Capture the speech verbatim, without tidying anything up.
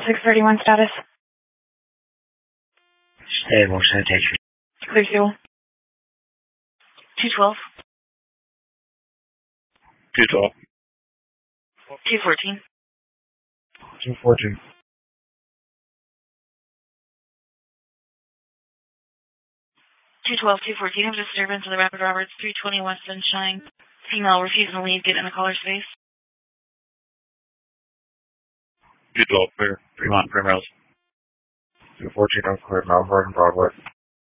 six thirty-one status. Stable, citation. Clear fuel. two twelve. two twelve. two fourteen. two fourteen. two twelve, two fourteen. Have disturbance of the Rapid Roberts, three twenty West Sunshine. Female refusing to leave, get in the caller space. two twelve, clear. Fremont, Primrose. two fourteen, unclear, Mount Vernon, Broadway.